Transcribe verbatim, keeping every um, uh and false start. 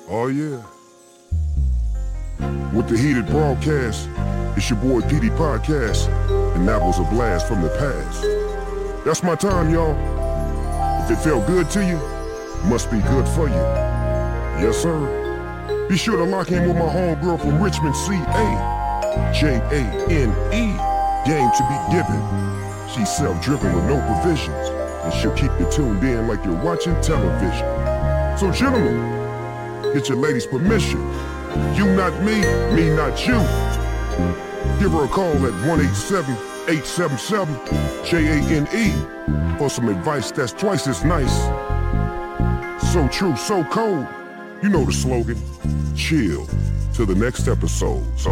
Oh yeah. With the heated broadcast, it's your boy P D Podcast, and that was a blast from the past. That's my time, y'all. If it felt good to you, it must be good for you. Yes, sir. Be sure to lock in with my homegirl from Richmond, C A, J A N E, game to be given. She's self-driven with no provisions, and she'll keep you tuned in like you're watching television. So gentlemen, get your lady's permission. You not me, me not you. Give her a call at one eight seven, eight seven seven, J A N E for some advice that's twice as nice. So true, so cold. You know the slogan. Chill till the next episode. So